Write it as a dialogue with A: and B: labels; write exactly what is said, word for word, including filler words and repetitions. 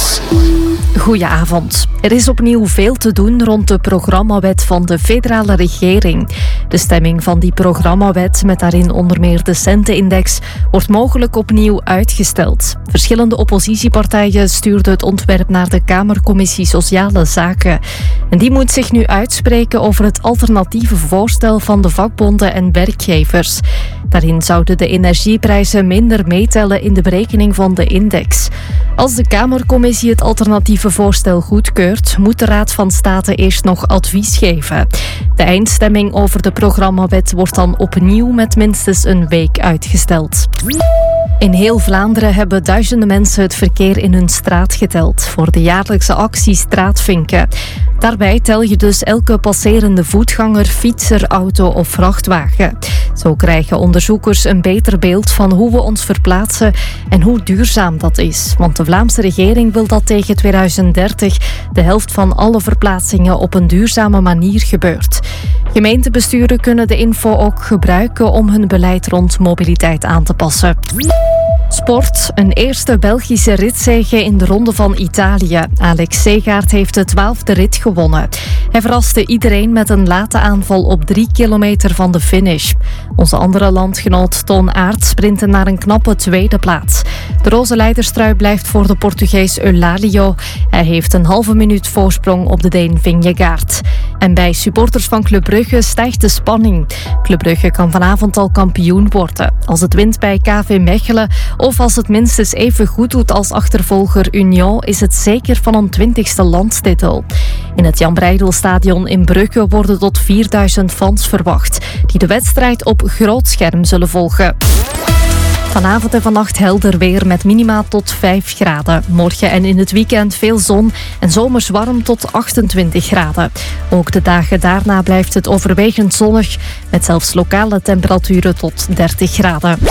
A: Nieuws.
B: Goedenavond. Er is opnieuw veel te doen rond de programmawet van de federale regering. De stemming van die programmawet, met daarin onder meer de Centenindex, wordt mogelijk opnieuw uitgesteld. Verschillende oppositiepartijen stuurden het ontwerp naar de Kamercommissie Sociale Zaken. En die moet zich nu uitspreken over het alternatieve voorstel van de vakbonden en werkgevers. Daarin zouden de energieprijzen minder meetellen in de berekening van de index. Als de Kamercommissie het alternatieve voorstel goedkeurt, moet de Raad van State eerst nog advies geven. De eindstemming over de programmawet wordt dan opnieuw met minstens een week uitgesteld. In heel Vlaanderen hebben duizenden mensen het verkeer in hun straat geteld voor de jaarlijkse actie Straatvinken. Daarbij tel je dus elke passerende voetganger, fietser, auto of vrachtwagen. Zo krijgen onderzoekers een beter beeld van hoe we ons verplaatsen en hoe duurzaam dat is. Want de Vlaamse regering wil dat tegen tweeduizend dertig de helft van alle verplaatsingen op een duurzame manier gebeurt. Gemeentebesturen kunnen de info ook gebruiken om hun beleid rond mobiliteit aan te passen. Sport. Een eerste Belgische ritzege in de Ronde van Italië. Alex Segaert heeft de twaalfde rit gewonnen. Hij verraste iedereen met een late aanval op drie kilometer van de finish. Onze andere landgenoot Toon Aert sprintte naar een knappe tweede plaats. De roze leiderstrui blijft voor de Portugees Eulalio. Hij heeft een halve minuut voorsprong op de Deen Vingegaard. En bij supporters van Club Brugge stijgt de spanning. Club Brugge kan vanavond al kampioen worden. Als het wint bij K V Mechelen of als het minstens even goed doet als achtervolger Union, is het zeker van een twintigste landstitel. In het Jan Breydel-stadion in Brugge worden tot vierduizend fans verwacht, die de wedstrijd op groot scherm zullen volgen. Vanavond en vannacht helder weer met minima tot vijf graden. Morgen en in het weekend veel zon en zomers warm tot achtentwintig graden. Ook de dagen daarna blijft het overwegend zonnig, met zelfs lokale temperaturen tot dertig graden.